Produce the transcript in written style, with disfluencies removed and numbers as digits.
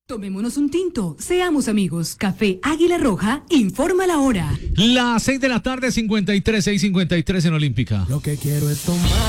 Tomémonos un tinto, seamos amigos. Café Águila Roja, informa la hora. Las 6 de la tarde, 53, 6:53 en Olímpica. Lo que quiero es tomar.